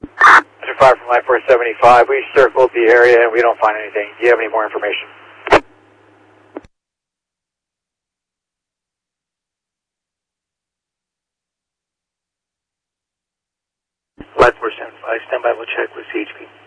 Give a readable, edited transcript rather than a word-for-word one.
After 5 from Life 475, we circled the area and we don't find anything. Do you have any more information? Life 475, stand by, we'll check with CHP.